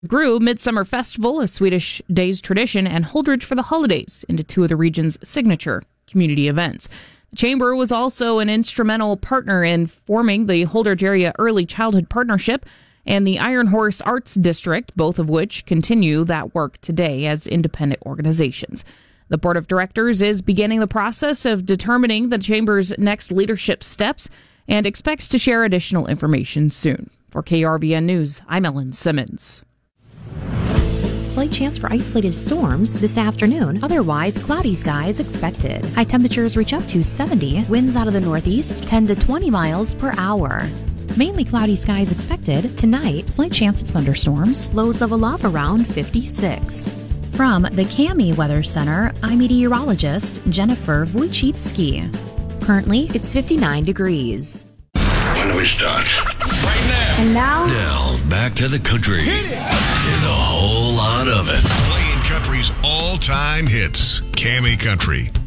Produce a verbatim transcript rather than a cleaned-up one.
grew Midsummer Festival, a Swedish day's tradition, and Holdridge for the holidays into two of the region's signature community events. The Chamber was also an instrumental partner in forming the Holdridge Area Early Childhood Partnership and the Iron Horse Arts District, both of which continue that work today as independent organizations. The board of directors is beginning the process of determining the Chamber's next leadership steps and expects to share additional information soon. For K R V N News, I'm Ellen Simmons. Slight chance for isolated storms this afternoon. Otherwise, cloudy skies expected. High temperatures reach up to seventy. Winds out of the northeast, ten to twenty miles per hour. Mainly cloudy skies expected. Tonight, slight chance of thunderstorms. Lows level off around fifty-six. From the Cami Weather Center, I'm meteorologist Jennifer Wojcicki. Currently, it's fifty-nine degrees. When do we start? Right now. And now, Now, back to the country. Hit it. And a whole lot of it. Playing country's all-time hits. Cammy Country.